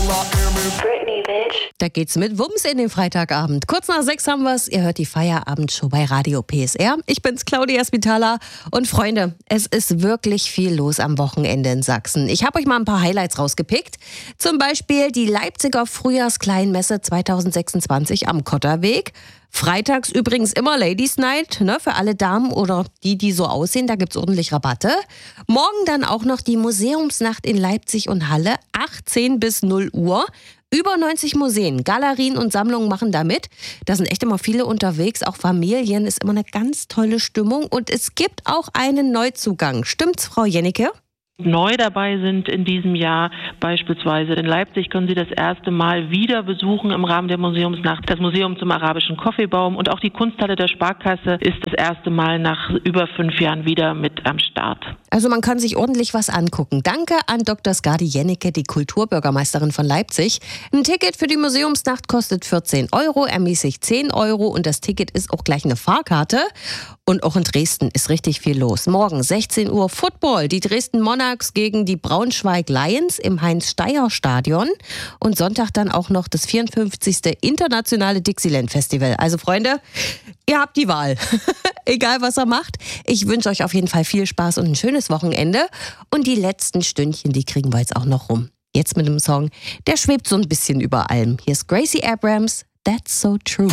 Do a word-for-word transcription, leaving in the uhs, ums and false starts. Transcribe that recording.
Britney, bitch. Da geht's mit Wumms in den Freitagabend. Kurz nach sechs haben wir's. Ihr hört die Feierabendshow bei Radio P S R. Ich bin's, Claudia Spitala. Und Freunde, es ist wirklich viel los am Wochenende in Sachsen. Ich habe euch mal ein paar Highlights rausgepickt. Zum Beispiel die Leipziger Frühjahrskleinmesse zwanzig sechsundzwanzig am Kotterweg. Freitags übrigens immer Ladies Night, ne, für alle Damen oder die, die so aussehen, da gibt's ordentlich Rabatte. Morgen dann auch noch die Museumsnacht in Leipzig und Halle, achtzehn bis null Uhr. Über neunzig Museen, Galerien und Sammlungen machen da mit. Da sind echt immer viele unterwegs, auch Familien, ist immer eine ganz tolle Stimmung. Und es gibt auch einen Neuzugang. Stimmt's, Frau Jennecke? Neu dabei sind in diesem Jahr beispielsweise in Leipzig können Sie das erste Mal wieder besuchen im Rahmen der Museumsnacht das Museum zum arabischen Kaffeebaum und auch die Kunsthalle der Sparkasse ist das erste Mal nach über fünf Jahren wieder mit am Start. Also man kann sich ordentlich was angucken. Danke an Doktor Skadi Jennecke, die Kulturbürgermeisterin von Leipzig. Ein Ticket für die Museumsnacht kostet vierzehn Euro, ermäßigt zehn Euro und das Ticket ist auch gleich eine Fahrkarte. Und auch in Dresden ist richtig viel los. Morgen sechzehn Uhr Football, die Dresden Monarchs gegen die Braunschweig Lions im Heinz-Steier-Stadion. Und Sonntag dann auch noch das vierundfünfzigste internationale Dixieland Festival. Also Freunde, ihr habt die Wahl. Egal was ihr macht. Ich wünsche euch auf jeden Fall viel Spaß und ein schönes Wochenende. Und die letzten Stündchen, die kriegen wir jetzt auch noch rum. Jetzt mit einem Song, der schwebt so ein bisschen über allem. Hier ist Gracie Abrams, That's So True.